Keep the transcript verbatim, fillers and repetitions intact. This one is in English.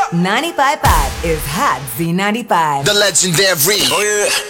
ninety-five point five is Hot Z ninety-five. The legendary. Oh yeah.